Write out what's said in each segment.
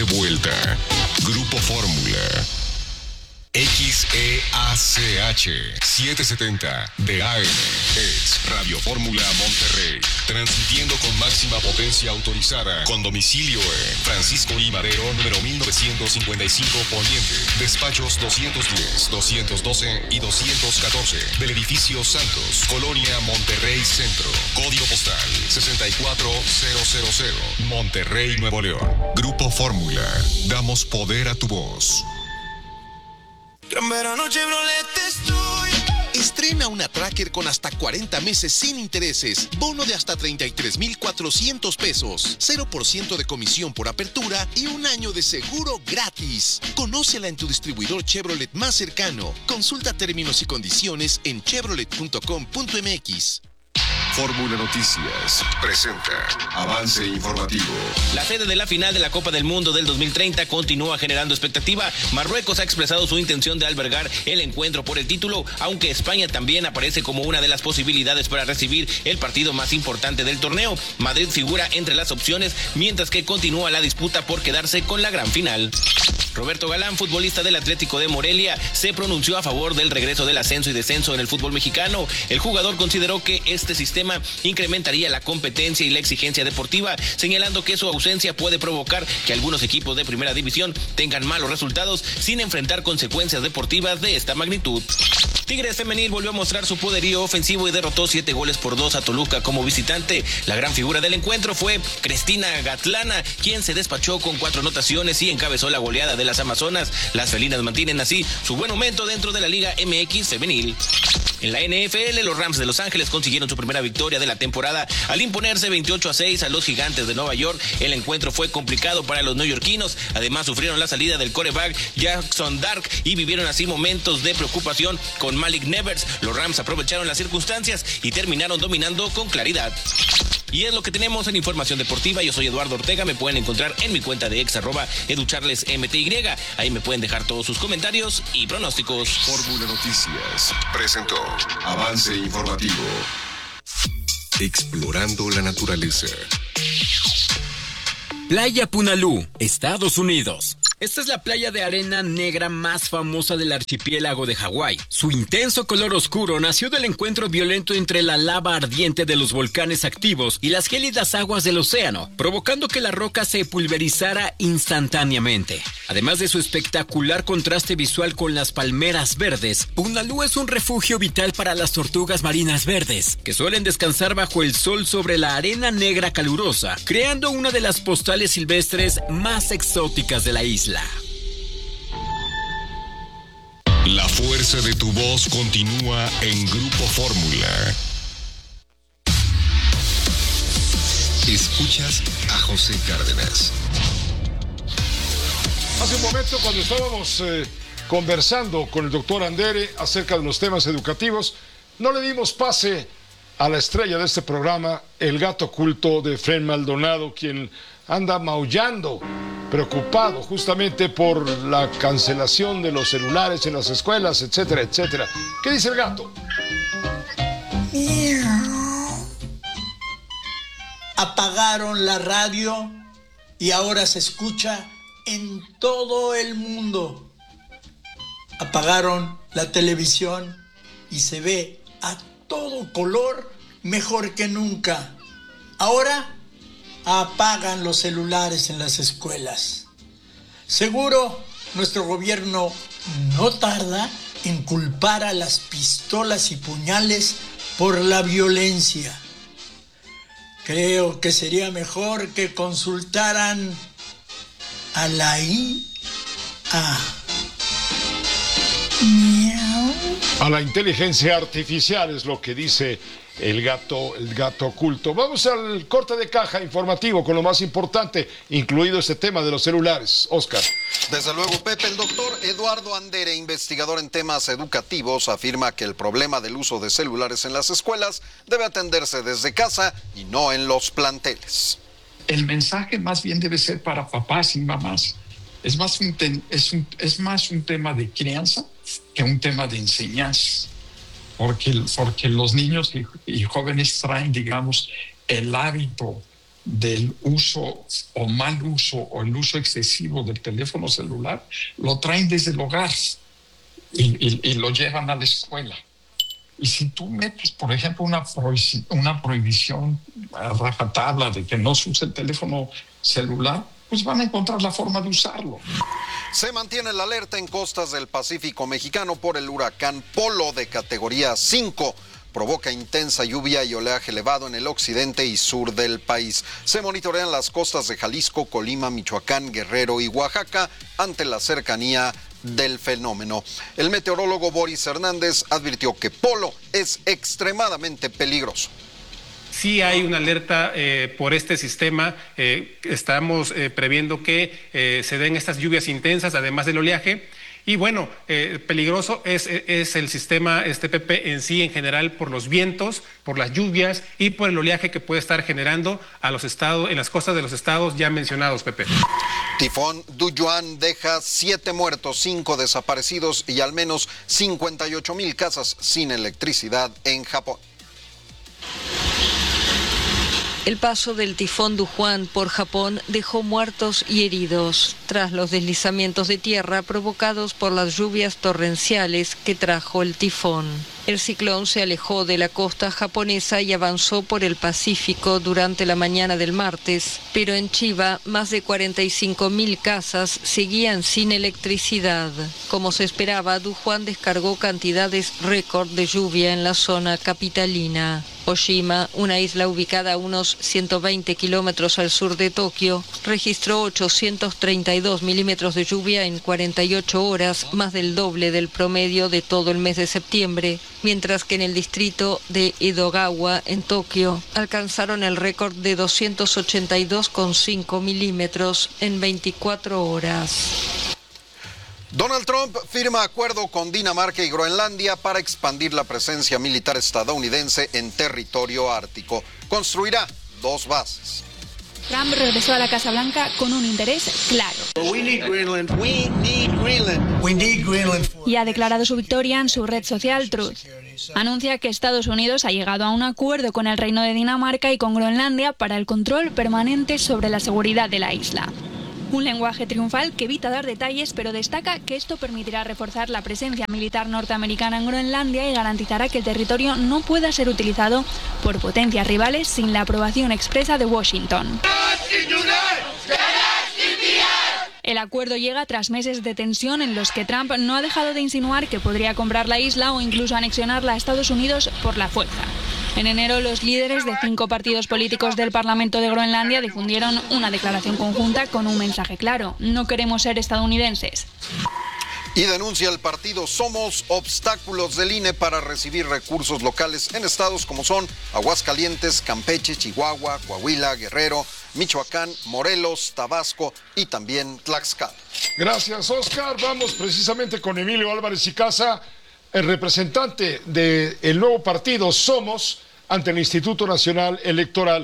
vuelta. Grupo Fórmula. XEACH 770 de AM es Radio Fórmula Monterrey, transmitiendo con máxima potencia autorizada, con domicilio en Francisco I. Madero, número 1955 Poniente, despachos 210, 212 y 214 del edificio Santos, Colonia Monterrey Centro, código postal 64000, Monterrey, Nuevo León. Grupo Fórmula, damos poder a tu voz. Gran verano Chevrolet estoy. Estrena una Tracker con hasta 40 meses sin intereses, bono de hasta 33,400 pesos, 0% de comisión por apertura y un año de seguro gratis. Conócela en tu distribuidor Chevrolet más cercano. Consulta términos y condiciones en chevrolet.com.mx. Fórmula Noticias presenta avance informativo. La sede de la final de la Copa del Mundo del 2030 continúa generando expectativa. Marruecos ha expresado su intención de albergar el encuentro por el título, aunque España también aparece como una de las posibilidades para recibir el partido más importante del torneo. Madrid figura entre las opciones, mientras que continúa la disputa por quedarse con la gran final. Roberto Galán, futbolista del Atlético de Morelia, se pronunció a favor del regreso del ascenso y descenso en el fútbol mexicano. El jugador consideró que este sistema incrementaría la competencia y la exigencia deportiva, señalando que su ausencia puede provocar que algunos equipos de primera división tengan malos resultados sin enfrentar consecuencias deportivas de esta magnitud. Tigres Femenil volvió a mostrar su poderío ofensivo y derrotó 7-2 a Toluca como visitante. La gran figura del encuentro fue Cristina Gatlana, quien se despachó con 4 anotaciones y encabezó la goleada de las Amazonas. Las felinas mantienen así su buen momento dentro de la Liga MX Femenil. En la NFL, los Rams de Los Ángeles consiguieron su primera victoria de la temporada al imponerse 28-6 a los Gigantes de Nueva York. El encuentro fue complicado para los neoyorquinos. Además, sufrieron la salida del quarterback Jackson Dark y vivieron así momentos de preocupación con Malik Nevers. Los Rams aprovecharon las circunstancias y terminaron dominando con claridad. Y es lo que tenemos en Información Deportiva. Yo soy Eduardo Ortega. Me pueden encontrar en mi cuenta de ex @educharlesmty. Ahí me pueden dejar todos sus comentarios y pronósticos. Fórmula Noticias presentó avance informativo. Explorando la naturaleza. Playa Punalú, Estados Unidos. Esta es la playa de arena negra más famosa del archipiélago de Hawái. Su intenso color oscuro nació del encuentro violento entre la lava ardiente de los volcanes activos y las gélidas aguas del océano, provocando que la roca se pulverizara instantáneamente. Además de su espectacular contraste visual con las palmeras verdes, Punalú es un refugio vital para las tortugas marinas verdes, que suelen descansar bajo el sol sobre la arena negra calurosa, creando una de las postales silvestres más exóticas de la isla. La fuerza de tu voz continúa en Grupo Fórmula. Escuchas a José Cárdenas. Hace un momento, cuando estábamos conversando con el doctor Andere acerca de los temas educativos, no le dimos pase a la estrella de este programa, el gato oculto de Fred Maldonado, quien anda maullando, preocupado justamente por la cancelación de los celulares en las escuelas, etcétera, etcétera. ¿Qué dice el gato? Apagaron la radio y ahora se escucha en todo el mundo. Apagaron la televisión y se ve a todo color mejor que nunca. Ahora apagan los celulares en las escuelas. Seguro nuestro gobierno no tarda en culpar a las pistolas y puñales por la violencia. Creo que sería mejor que consultaran a la IA. Miau. A la inteligencia artificial es lo que dice el gato oculto. Vamos al corte de caja informativo con lo más importante, incluido este tema de los celulares. Oscar. Desde luego, Pepe, el doctor Eduardo Andere, investigador en temas educativos, afirma que el problema del uso de celulares en las escuelas debe atenderse desde casa y no en los planteles. El mensaje más bien debe ser para papás y mamás. Es más un tema de crianza que un tema de enseñanza. Porque los niños y jóvenes traen, digamos, el hábito del uso o mal uso o el uso excesivo del teléfono celular, lo traen desde el hogar y lo llevan a la escuela. Y si tú metes, por ejemplo, una prohibición a rajatabla de que no se use el teléfono celular, pues van a encontrar la forma de usarlo. Se mantiene la alerta en costas del Pacífico mexicano por el huracán Polo de categoría 5. Provoca intensa lluvia y oleaje elevado en el occidente y sur del país. Se monitorean las costas de Jalisco, Colima, Michoacán, Guerrero y Oaxaca ante la cercanía del fenómeno. El meteorólogo Boris Hernández advirtió que Polo es extremadamente peligroso. Sí hay una alerta por este sistema. Estamos previendo que se den estas lluvias intensas, además del oleaje. Y bueno, peligroso es el sistema Pepe en sí, en general, por los vientos, por las lluvias y por el oleaje que puede estar generando a los estados, en las costas de los estados ya mencionados, Pepe. Tifón Duyuan deja 7 muertos, 5 desaparecidos y al menos 58,000 casas sin electricidad en Japón. El paso del tifón Duyuan por Japón dejó muertos y heridos tras los deslizamientos de tierra provocados por las lluvias torrenciales que trajo el tifón. El ciclón se alejó de la costa japonesa y avanzó por el Pacífico durante la mañana del martes, pero en Chiba más de 45,000 casas seguían sin electricidad. Como se esperaba, Duyuan descargó cantidades récord de lluvia en la zona capitalina. Oshima, una isla ubicada a unos 120 kilómetros al sur de Tokio, registró 832 milímetros de lluvia en 48 horas, más del doble del promedio de todo el mes de septiembre, mientras que en el distrito de Edogawa, en Tokio, alcanzaron el récord de 282,5 milímetros en 24 horas. Donald Trump firma acuerdo con Dinamarca y Groenlandia para expandir la presencia militar estadounidense en territorio ártico. Construirá 2 bases. Trump regresó a la Casa Blanca con un interés claro. Y ha declarado su victoria en su red social Truth. Anuncia que Estados Unidos ha llegado a un acuerdo con el Reino de Dinamarca y con Groenlandia para el control permanente sobre la seguridad de la isla. Un lenguaje triunfal que evita dar detalles, pero destaca que esto permitirá reforzar la presencia militar norteamericana en Groenlandia y garantizará que el territorio no pueda ser utilizado por potencias rivales sin la aprobación expresa de Washington. El acuerdo llega tras meses de tensión en los que Trump no ha dejado de insinuar que podría comprar la isla o incluso anexionarla a Estados Unidos por la fuerza. En enero, los líderes de 5 partidos políticos del Parlamento de Groenlandia difundieron una declaración conjunta con un mensaje claro: no queremos ser estadounidenses. Y denuncia el partido Somos obstáculos del INE para recibir recursos locales en estados como son Aguascalientes, Campeche, Chihuahua, Coahuila, Guerrero, Michoacán, Morelos, Tabasco y también Tlaxcala. Gracias, Oscar. Vamos precisamente con Emilio Álvarez y Casa, el representante del nuevo partido Somos ante el Instituto Nacional Electoral.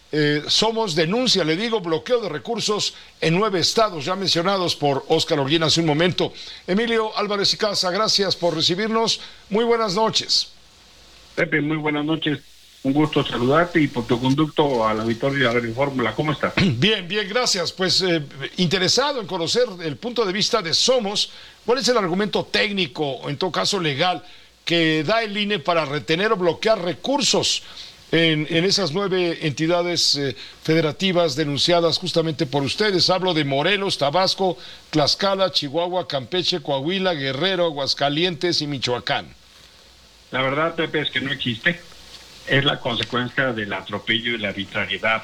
Somos denuncia, le digo, bloqueo de recursos en 9 estados ya mencionados por Oscar Holguín hace un momento. Emilio Álvarez y Casa, gracias por recibirnos. Muy buenas noches. Pepe, muy buenas noches. Un gusto saludarte y por tu conducto al auditorio de Radio Fórmula. ¿Cómo estás? Bien, gracias. Pues interesado en conocer el punto de vista de Somos. ¿Cuál es el argumento técnico, o en todo caso legal, que da el INE para retener o bloquear recursos en esas 9 entidades federativas denunciadas justamente por ustedes? Hablo de Morelos, Tabasco, Tlaxcala, Chihuahua, Campeche, Coahuila, Guerrero, Aguascalientes y Michoacán. La verdad, Pepe, es que no existe. Es la consecuencia del atropello y la arbitrariedad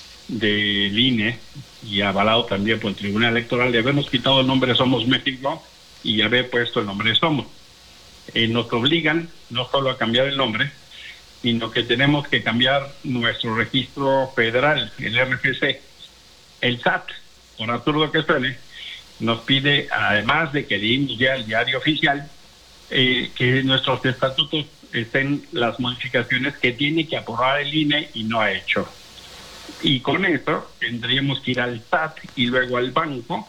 del INE y avalado también por el Tribunal Electoral de habernos quitado el nombre Somos México y haber puesto el nombre Somos. Nos obligan no solo a cambiar el nombre, sino que tenemos que cambiar nuestro registro federal, el RFC. El SAT, por absurdo que suene, nos pide, además de que el INE ya el diario oficial, que nuestros estatutos estén las modificaciones que tiene que aprobar el INE y no ha hecho. Y con eso tendríamos que ir al SAT y luego al banco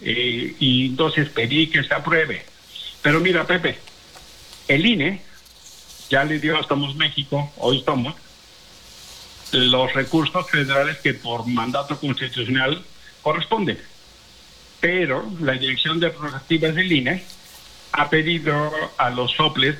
y entonces pedir que se apruebe. Pero mira, Pepe, el INE ya le dio a Somos México, hoy Somos, los recursos federales que por mandato constitucional corresponden. Pero la Dirección de Prerrogativas del INE ha pedido a los soples,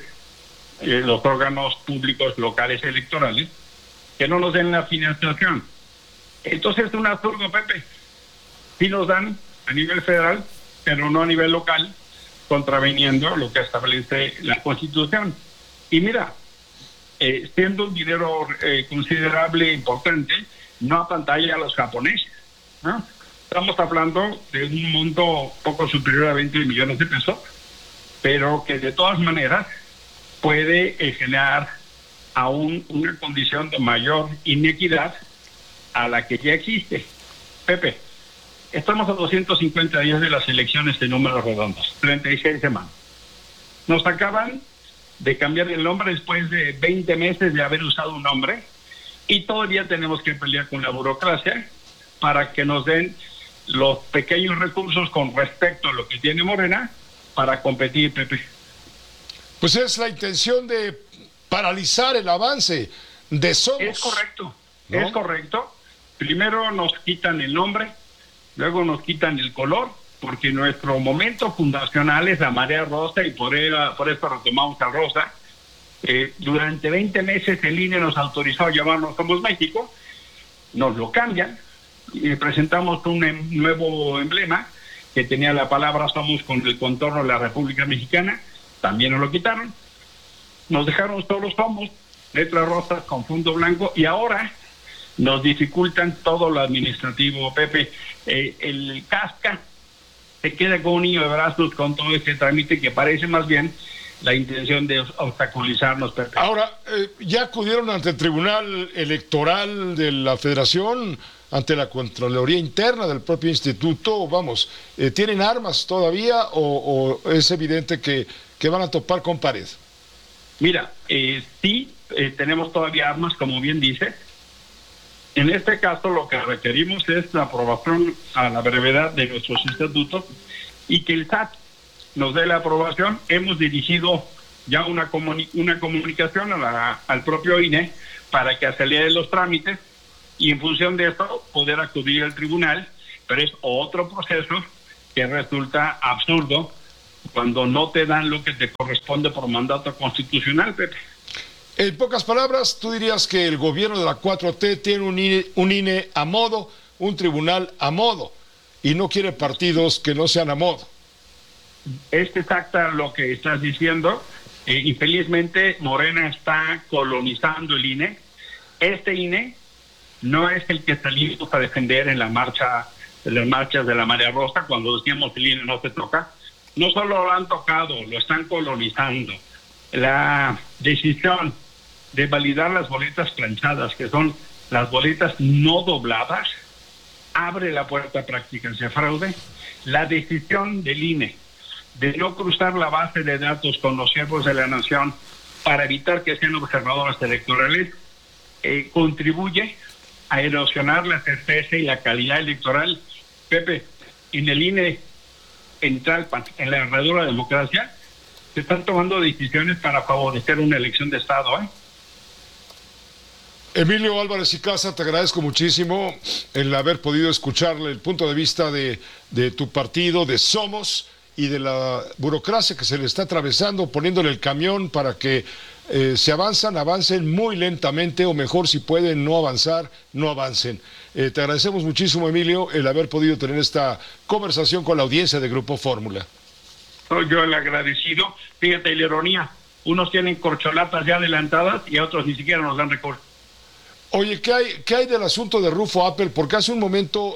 los órganos públicos locales electorales, que no nos den la financiación. Entonces es un absurdo, Pepe. Sí nos dan a nivel federal, pero no a nivel local, contraviniendo lo que establece la Constitución. Y mira, siendo un dinero considerable, importante, no apantalla a los japoneses, ¿no? Estamos hablando de un monto poco superior a 20 millones de pesos, pero que de todas maneras puede generar aún una condición de mayor inequidad a la que ya existe. Pepe, estamos a 250 días de las elecciones de números redondos, 36 semanas. Nos acaban de cambiar el nombre después de 20 meses de haber usado un nombre y todavía tenemos que pelear con la burocracia para que nos den los pequeños recursos con respecto a lo que tiene Morena para competir, Pepe. Pues es la intención de paralizar el avance de Somos. Es correcto, ¿no? Es correcto. Primero nos quitan el nombre, luego nos quitan el color, porque nuestro momento fundacional es la marea rosa y por eso retomamos a rosa. Durante 20 meses el INE nos autorizó a llamarnos Somos México, nos lo cambian y presentamos un nuevo emblema que tenía la palabra Somos con el contorno de la República Mexicana, también nos lo quitaron, nos dejaron solo Somos, letras rosas con fondo blanco, y ahora nos dificultan todo lo administrativo, Pepe. El Casca se queda con un niño de brazos con todo este trámite que parece más bien la intención de obstaculizarnos, Pepe. Ahora, ¿ya acudieron ante el Tribunal Electoral de la Federación, ante la Contraloría Interna del propio instituto? Vamos, ¿tienen armas todavía o es evidente que van a topar con pared? Mira, sí, tenemos todavía armas, como bien dice. En este caso lo que requerimos es la aprobación a la brevedad de nuestros estatutos y que el SAT nos dé la aprobación. Hemos dirigido ya una comunicación al propio INE para que acelere los trámites y en función de esto poder acudir al tribunal, pero es otro proceso que resulta absurdo cuando no te dan lo que te corresponde por mandato constitucional, Pepe. En pocas palabras, tú dirías que el gobierno de la 4T tiene un INE a modo, un tribunal a modo, y no quiere partidos que no sean a modo. Es exacta lo que estás diciendo. Infelizmente, Morena está colonizando el INE. Este INE no es el que salimos a defender en las marchas de la Marea Rosa, cuando decíamos el INE no se toca. No solo lo han tocado, lo están colonizando. La decisión de validar las boletas planchadas, que son las boletas no dobladas, abre la puerta a prácticas de fraude. La decisión del INE de no cruzar la base de datos con los siervos de la nación para evitar que sean observadores electorales contribuye a erosionar la certeza y la calidad electoral. Pepe, en el INE, en Tlalpan, en la herradura democracia, se están tomando decisiones para favorecer una elección de Estado, Emilio Álvarez y Casa, te agradezco muchísimo el haber podido escucharle el punto de vista de tu partido, de Somos, y de la burocracia que se le está atravesando, poniéndole el camión para que si avancen muy lentamente, o mejor, si pueden no avanzar, no avancen. Te agradecemos muchísimo, Emilio, el haber podido tener esta conversación con la audiencia de Grupo Fórmula. Soy yo el agradecido. Fíjate la ironía, unos tienen corcholatas ya adelantadas y a otros ni siquiera nos dan recursos. Oye, ¿qué hay del asunto de Rufo Apple? Porque hace un momento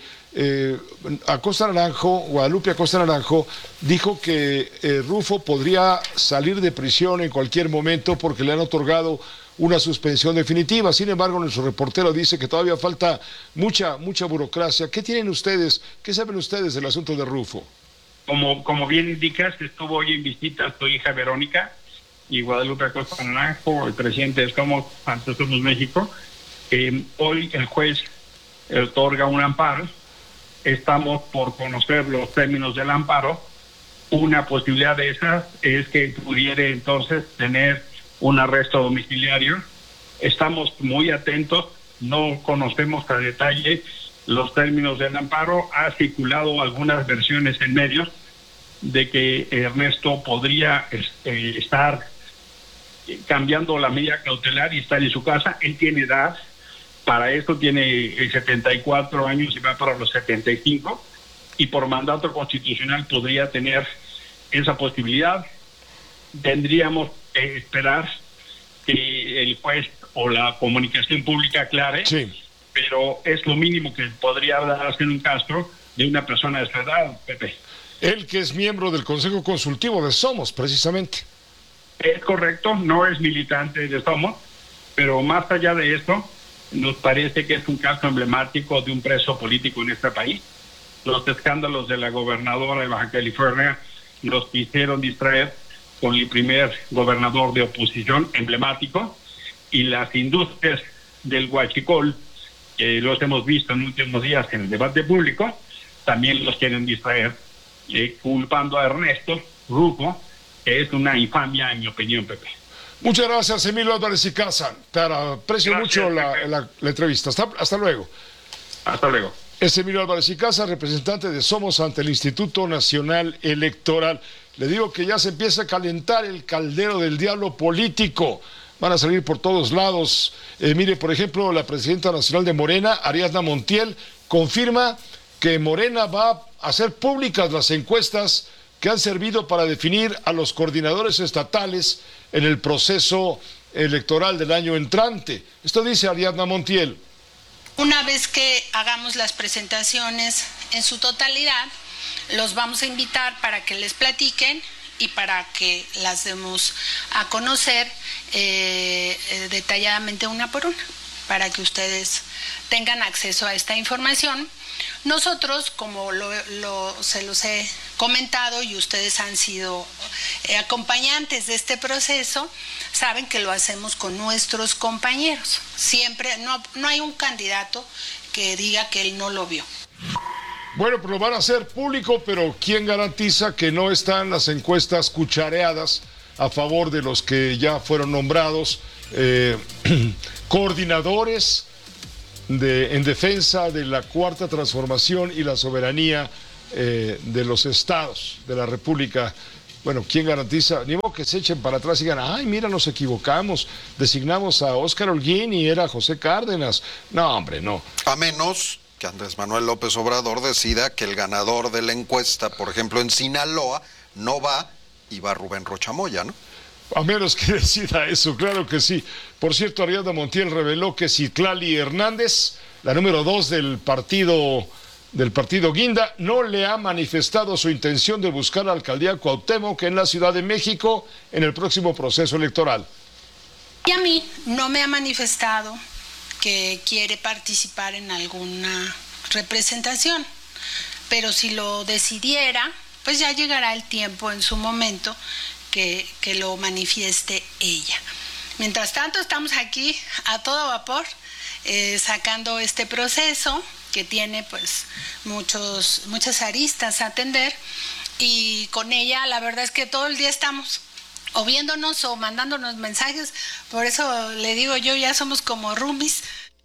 Guadalupe Acosta Naranjo dijo que Rufo podría salir de prisión en cualquier momento porque le han otorgado una suspensión definitiva. Sin embargo, nuestro reportero dice que todavía falta mucha burocracia. ¿Qué tienen ustedes? ¿Qué saben ustedes del asunto de Rufo? Como bien indicas, estuvo hoy en visita tu hija Verónica y Guadalupe Acosta Naranjo, el presidente de Somos México. Hoy el juez otorga un amparo. Estamos por conocer los términos del amparo. Una posibilidad de esas es que pudiera entonces tener un arresto domiciliario. Estamos muy atentos no conocemos a detalle los términos del amparo. Ha circulado algunas versiones en medios de que Ernesto podría estar cambiando la medida cautelar y estar en su casa. Él tiene edad para esto, tiene 74 años y va para los 75, y por mandato constitucional podría tener esa posibilidad. Tendríamos que esperar que el juez o la comunicación pública aclare, sí, pero es lo mínimo que podría darse en un caso de una persona de esa edad, Pepe. Él que es miembro del Consejo Consultivo de Somos, precisamente. Es correcto, no es militante de Somos, pero más allá de esto, nos parece que es un caso emblemático de un preso político en este país. Los escándalos de la gobernadora de Baja California los quisieron distraer con el primer gobernador de oposición emblemático, y las industrias del huachicol, que los hemos visto en últimos días en el debate público, también los quieren distraer, culpando a Ernesto Rufo, que es una infamia en mi opinión, Pepe. Muchas gracias, Emilio Álvarez y Casa. Te aprecio mucho la entrevista. Hasta luego. Hasta luego. Es Emilio Álvarez y Casa, representante de Somos ante el Instituto Nacional Electoral. Le digo que ya se empieza a calentar el caldero del diablo político. Van a salir por todos lados. Mire, por ejemplo, la presidenta nacional de Morena, Ariadna Montiel, confirma que Morena va a hacer públicas las encuestas que han servido para definir a los coordinadores estatales en el proceso electoral del año entrante. Esto dice Ariadna Montiel. Una vez que hagamos las presentaciones en su totalidad, los vamos a invitar para que les platiquen y para que las demos a conocer detalladamente una por una, para que ustedes tengan acceso a esta información. Nosotros, como se los he comentado y ustedes han sido acompañantes de este proceso, saben que lo hacemos con nuestros compañeros. Siempre, no hay un candidato que diga que él no lo vio. Bueno, pues lo van a hacer público, pero ¿quién garantiza que no están las encuestas cuchareadas a favor de los que ya fueron nombrados coordinadores en defensa de la Cuarta Transformación y la soberanía de los estados de la República? Bueno, ¿quién garantiza? Ni modo que se echen para atrás y digan, ay, mira, nos equivocamos, designamos a Óscar Holguín y era José Cárdenas. No, hombre, no. A menos que Andrés Manuel López Obrador decida que el ganador de la encuesta, por ejemplo en Sinaloa, no va y va Rubén Rocha Moya, ¿no? A menos que decida eso, claro que sí. Por cierto, Ariadna Montiel reveló que Citlali Hernández, la número 2 del partido Guinda, no le ha manifestado su intención de buscar la alcaldía Cuauhtémoc en la Ciudad de México en el próximo proceso electoral. Y a mí no me ha manifestado que quiere participar en alguna representación, pero si lo decidiera, pues ya llegará el tiempo en su momento que lo manifieste ella. Mientras tanto, estamos aquí a todo vapor sacando este proceso que tiene pues muchas aristas a atender, y con ella la verdad es que todo el día estamos o viéndonos o mandándonos mensajes. Por eso le digo yo, ya somos como roomies.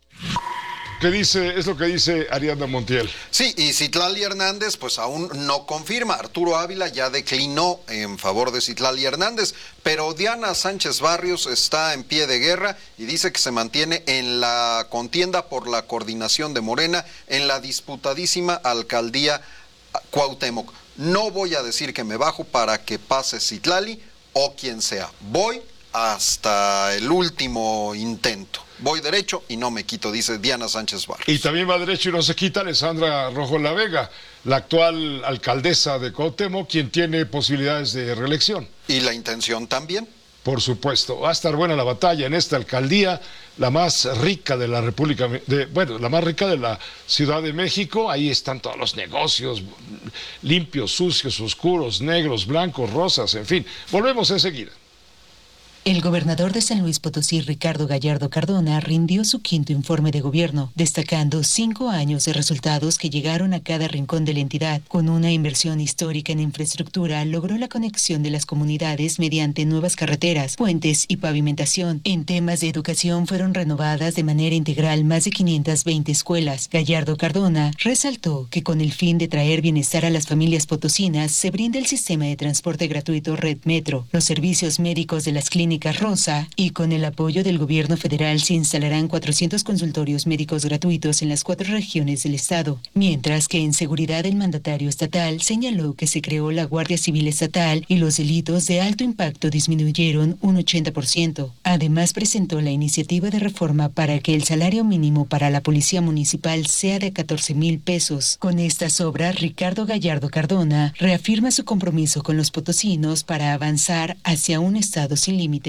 Es lo que dice Ariadna Montiel. Sí, y Citlali Hernández pues aún no confirma. Arturo Ávila ya declinó en favor de Citlali Hernández, pero Diana Sánchez Barrios está en pie de guerra y dice que se mantiene en la contienda por la coordinación de Morena en la disputadísima alcaldía Cuauhtémoc. No voy a decir que me bajo para que pase Citlali o quien sea. Voy hasta el último intento. Voy derecho y no me quito, dice Diana Sánchez Barrios. Y también va derecho y no se quita Alessandra Rojo La Vega, la actual alcaldesa de Cuauhtémoc, quien tiene posibilidades de reelección. ¿Y la intención también? Por supuesto. Va a estar buena la batalla en esta alcaldía, la más rica de la República, la más rica de la Ciudad de México. Ahí están todos los negocios, limpios, sucios, oscuros, negros, blancos, rosas, en fin. Volvemos enseguida. El gobernador de San Luis Potosí, Ricardo Gallardo Cardona, rindió su quinto informe de gobierno, destacando 5 años de resultados que llegaron a cada rincón de la entidad. Con una inversión histórica en infraestructura, logró la conexión de las comunidades mediante nuevas carreteras, puentes y pavimentación. En temas de educación fueron renovadas de manera integral más de 520 escuelas. Gallardo Cardona resaltó que con el fin de traer bienestar a las familias potosinas, se brinda el sistema de transporte gratuito Red Metro, los servicios médicos de las clínicas Rosa, y con el apoyo del gobierno federal se instalarán 400 consultorios médicos gratuitos en las 4 regiones del estado. Mientras que en seguridad el mandatario estatal señaló que se creó la Guardia Civil Estatal y los delitos de alto impacto disminuyeron un 80%. Además presentó la iniciativa de reforma para que el salario mínimo para la policía municipal sea de 14,000 pesos. Con estas obras, Ricardo Gallardo Cardona reafirma su compromiso con los potosinos para avanzar hacia un estado sin límites.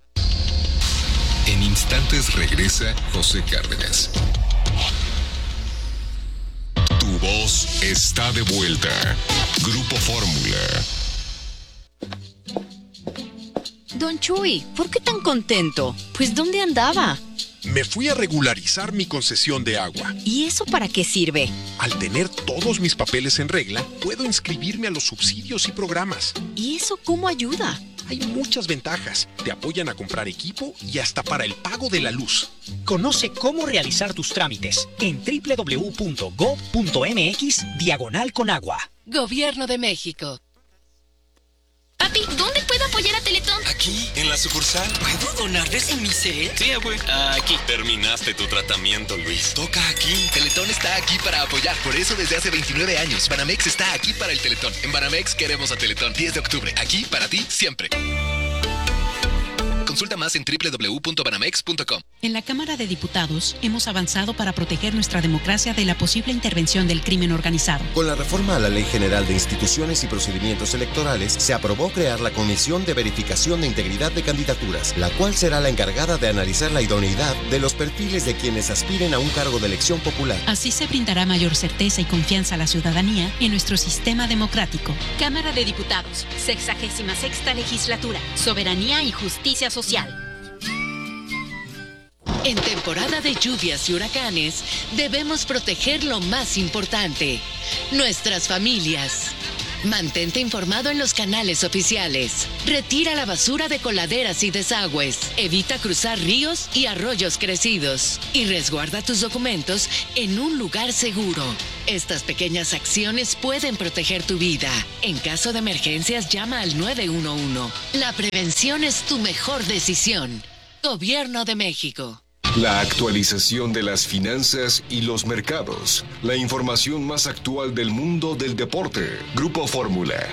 En instantes regresa José Cárdenas. Tu voz está de vuelta. Grupo Fórmula. Don Chuy, ¿por qué tan contento? Pues ¿dónde andaba? Me fui a regularizar mi concesión de agua. ¿Y eso para qué sirve? Al tener todos mis papeles en regla, puedo inscribirme a los subsidios y programas. ¿Y eso cómo ayuda? Hay muchas ventajas. Te apoyan a comprar equipo y hasta para el pago de la luz. Conoce cómo realizar tus trámites en www.gov.mx/Conagua. Gobierno de México. Papi, ¿dónde puedo apoyar a Teletón? Aquí, en la sucursal. ¿Puedo donarles en mi cel? Sí, abue. Aquí. Terminaste tu tratamiento, Luis. Toca aquí. Teletón está aquí para apoyar. Por eso desde hace 29 años, Banamex está aquí para el Teletón. En Banamex queremos a Teletón. 10 de octubre. Aquí para ti, siempre. Consulta más en www.banamex.com. En la Cámara de Diputados hemos avanzado para proteger nuestra democracia de la posible intervención del crimen organizado. Con la reforma a la Ley General de Instituciones y Procedimientos Electorales, se aprobó crear la Comisión de Verificación de Integridad de Candidaturas, la cual será la encargada de analizar la idoneidad de los perfiles de quienes aspiren a un cargo de elección popular. Así se brindará mayor certeza y confianza a la ciudadanía en nuestro sistema democrático. Cámara de Diputados, 66ª Legislatura, Soberanía y Justicia Social. En temporada de lluvias y huracanes, debemos proteger lo más importante, nuestras familias. Mantente informado en los canales oficiales. Retira la basura de coladeras y desagües. Evita cruzar ríos y arroyos crecidos. Y resguarda tus documentos en un lugar seguro. Estas pequeñas acciones pueden proteger tu vida. En caso de emergencias, llama al 911. La prevención es tu mejor decisión. Gobierno de México. La actualización de las finanzas y los mercados. La información más actual del mundo del deporte. Grupo Fórmula.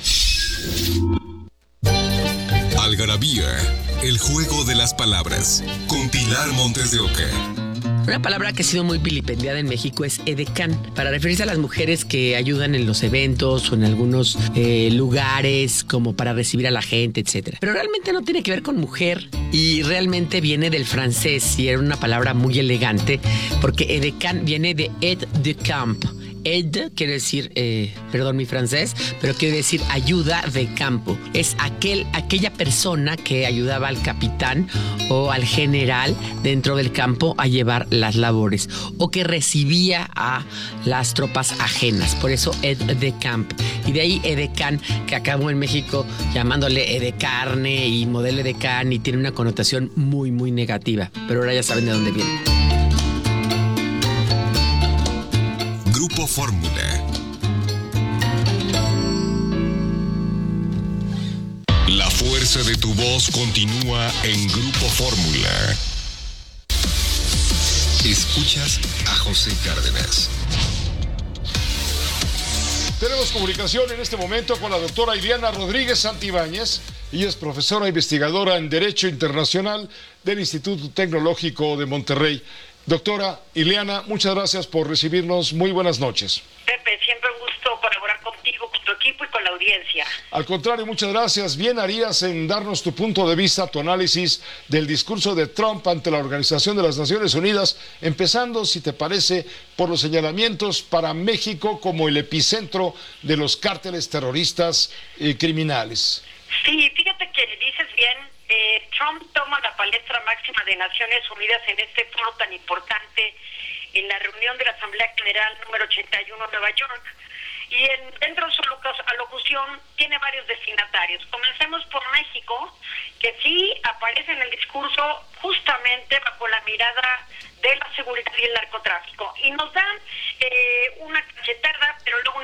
Algarabía. El juego de las palabras. Con Pilar Montes de Oca. Una palabra que ha sido muy vilipendiada en México es edecán, para referirse a las mujeres que ayudan en los eventos o en algunos lugares, como para recibir a la gente, etc. Pero realmente no tiene que ver con mujer y realmente viene del francés y era una palabra muy elegante porque edecán viene de aide de camp. Aide quiere decir, perdón mi francés, pero quiere decir ayuda de campo. Es aquella persona que ayudaba al capitán o al general dentro del campo a llevar las labores o que recibía a las tropas ajenas. Por eso aide de camp. Y de ahí edecán, que acabó en México llamándole edecarne y modelo edecán y tiene una connotación muy, muy negativa. Pero ahora ya saben de dónde viene. Grupo Fórmula. La fuerza de tu voz continúa en Grupo Fórmula. Escuchas a José Cárdenas. Tenemos comunicación en este momento con la doctora Ileana Rodríguez Santibáñez. Ella es profesora investigadora en Derecho Internacional del Instituto Tecnológico de Monterrey. Doctora Ileana, muchas gracias por recibirnos. Muy buenas noches. Pepe, siempre un gusto colaborar contigo, con tu equipo y con la audiencia. Al contrario, muchas gracias. Bien harías en darnos tu punto de vista, tu análisis del discurso de Trump ante la Organización de las Naciones Unidas, empezando, si te parece, por los señalamientos para México como el epicentro de los cárteles terroristas criminales. Sí, fíjate que dices bien, Trump toma la palestra máxima de Naciones Unidas en este foro tan importante en la reunión de la Asamblea General número 81 en Nueva York. Y dentro de su alocución tiene varios destinatarios. Comencemos por México, que sí aparece en el discurso justamente bajo la mirada de la seguridad y el narcotráfico. Y nos dan una cachetada, pero luego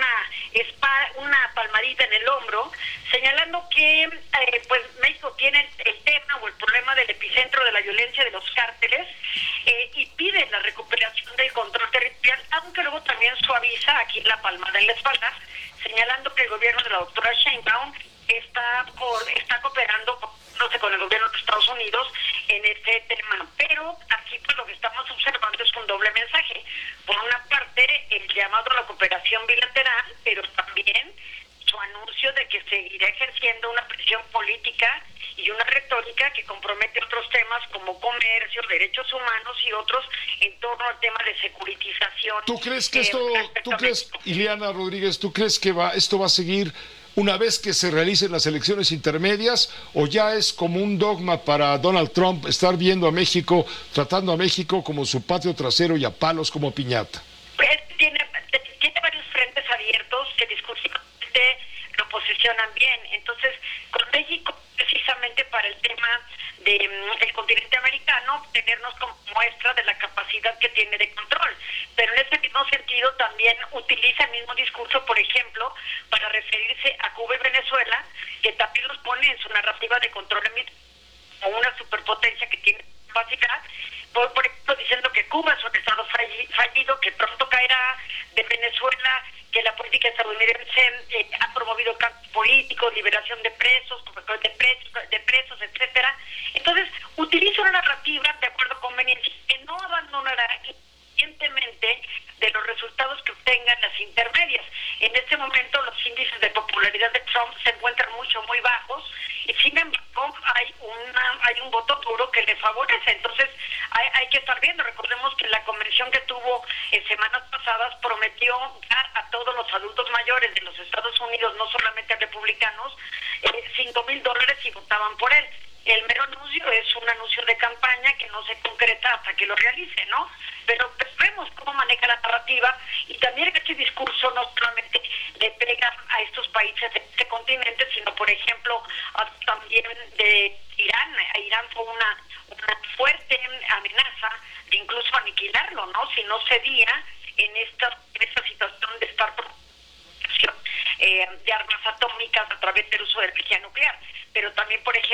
una palmadita en el hombro, señalando que pues México tiene el tema o el problema del epicentro de la violencia de los cárteles y pide la recuperación del control territorial, aunque luego también suaviza aquí la palmada en la espalda, señalando que el gobierno de la doctora Sheinbaum está cooperando con el gobierno de Estados Unidos en este tema. Pero aquí pues lo que estamos observando es un doble mensaje. Por una parte, el llamado a la cooperación bilateral, pero también su anuncio de que seguirá ejerciendo una presión política y una retórica que compromete otros temas como comercio, derechos humanos y otros en torno al tema de securitización. ¿Tú crees que Ileana Rodríguez, tú crees que esto va a seguir una vez que se realicen las elecciones intermedias, o ya es como un dogma para Donald Trump estar viendo a México, tratando a México como su patio trasero y a palos como piñata? Pues tiene varios frentes abiertos que discursivamente lo posicionan bien. Entonces, con México, precisamente para el tema del continente americano, tenernos como muestra de la capacidad que tiene de control. Pero en ese mismo sentido también utiliza el mismo discurso, por ejemplo, para referirse a Cuba y Venezuela, que también los pone en su narrativa de control como una superpotencia que tiene capacidad, por ejemplo, diciendo que Cuba es un estado fallido, que pronto caerá, de Venezuela, que la política estadounidense ha promovido cambios políticos, liberación de presos, etcétera. Entonces, utiliza una narrativa de acuerdo a conveniencia que no abandonará independientemente de los resultados que obtengan las intermedias. En este momento los índices de popularidad de Trump se encuentran muy bajos, y sin embargo hay un voto duro que le favorece. Entonces hay que estar viendo. Recordemos que la convención que tuvo en semanas pasadas prometió dar a todos los adultos mayores de los Estados Unidos, no solamente a republicanos, $5,000 si votaban por él. El mero anuncio es un anuncio de campaña que no se concreta hasta que lo realice, ¿no? Pero pues, vemos cómo maneja la narrativa, y también este discurso no solamente le pega a estos países de este continente, sino, por ejemplo, también de Irán. A Irán fue una fuerte amenaza de incluso aniquilarlo, ¿no? Si no cedía en esta situación de estar de armas atómicas a través del uso de energía nuclear. Pero también, por ejemplo,